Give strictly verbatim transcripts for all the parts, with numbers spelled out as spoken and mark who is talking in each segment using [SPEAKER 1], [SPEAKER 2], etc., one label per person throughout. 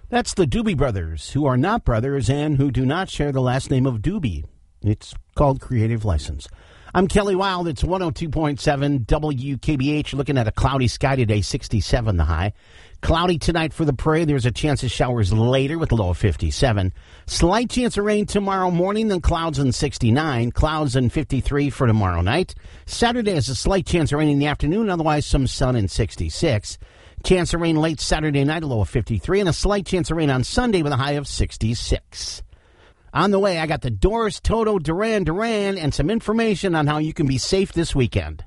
[SPEAKER 1] That's the Doobie Brothers, who are not brothers and who do not share the last name of Doobie. It's called Creative License. I'm Kelly Wild. It's one oh two point seven W K B H. Looking at a cloudy sky today, sixty-seven the high. Cloudy tonight for the parade. There's a chance of showers later with a low of fifty-seven. Slight chance of rain tomorrow morning, then clouds and sixty-nine. Clouds and fifty-three for tomorrow night. Saturday has a slight chance of rain in the afternoon, otherwise some sun and sixty-six. Chance of rain late Saturday night, a low of fifty-three, and a slight chance of rain on Sunday with a high of sixty-six. On the way, I got the Doris, Toto, Duran Duran, and some information on how you can be safe this weekend.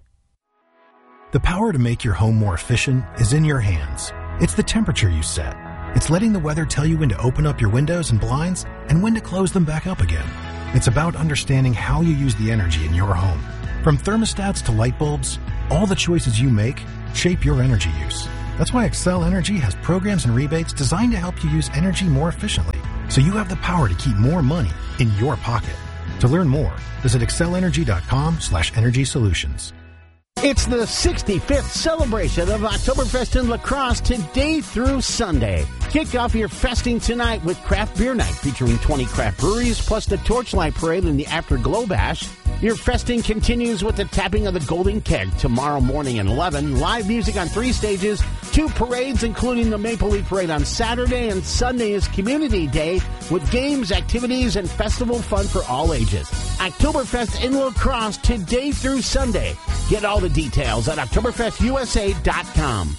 [SPEAKER 2] The power to make your home more efficient is in your hands. It's the temperature you set. It's letting the weather tell you when to open up your windows and blinds and when to close them back up again. It's about understanding how you use the energy in your home. From thermostats to light bulbs, all the choices you make shape your energy use. That's why Xcel Energy has programs and rebates designed to help you use energy more efficiently, so you have the power to keep more money in your pocket. To learn more, visit accelenergy.com slash energy solutions.
[SPEAKER 1] It's the sixty-fifth celebration of Oktoberfest in La Crosse today through Sunday. Kick off your festing tonight with Craft Beer Night featuring twenty craft breweries plus the Torchlight Parade and the Afterglow Bash. Your festing continues with the tapping of the Golden Keg tomorrow morning at eleven. Live music on three stages, two parades, including the Maple Leaf Parade on Saturday, and Sunday is Community Day with games, activities, and festival fun for all ages. Oktoberfest in La Crosse today through Sunday. Get all the details at Oktoberfest U S A dot com.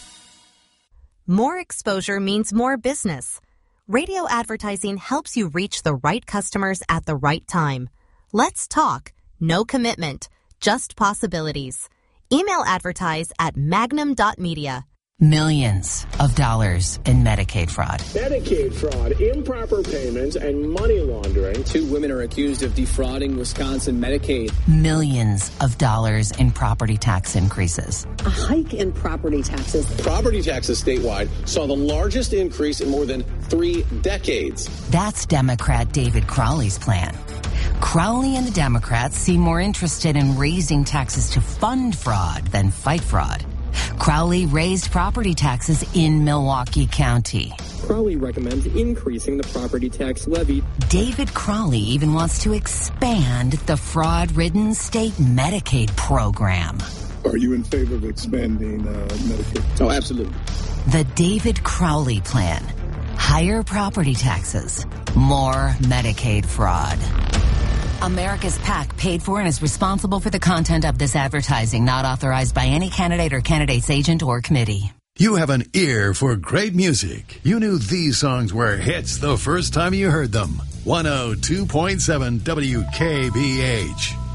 [SPEAKER 3] More exposure means more business. Radio advertising helps you reach the right customers at the right time. Let's talk. No commitment, just possibilities. Email advertise at magnum dot media.
[SPEAKER 4] Millions of dollars in Medicaid fraud.
[SPEAKER 5] Medicaid fraud, improper payments, and money laundering.
[SPEAKER 6] Two women are accused of defrauding Wisconsin Medicaid.
[SPEAKER 4] Millions of dollars in property tax increases.
[SPEAKER 7] A hike in property taxes.
[SPEAKER 5] Property taxes statewide saw the largest increase in more than three decades.
[SPEAKER 4] That's Democrat David Crowley's plan. Crowley and the Democrats seem more interested in raising taxes to fund fraud than fight fraud. Crowley raised property taxes in Milwaukee County.
[SPEAKER 6] Crowley recommends increasing the property tax levy.
[SPEAKER 4] David Crowley even wants to expand the fraud-ridden state Medicaid program.
[SPEAKER 8] Are you in favor of expanding uh, Medicaid?
[SPEAKER 6] Oh, absolutely.
[SPEAKER 4] The David Crowley plan. Higher property taxes. More Medicaid fraud. America's PAC paid for and is responsible for the content of this advertising, not authorized by any candidate or candidate's agent or committee.
[SPEAKER 9] You have an ear for great music. You knew these songs were hits the first time you heard them. one oh two point seven W K B H.